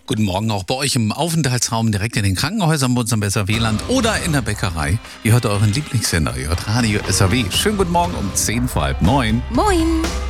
Guten Morgen auch bei euch im Aufenthaltsraum, direkt in den Krankenhäusern bei uns am Besser-Wieland oder in der Bäckerei. Ihr hört euren Lieblingssender, ihr hört Radio SAW. Schönen guten Morgen um 8:50. Moin.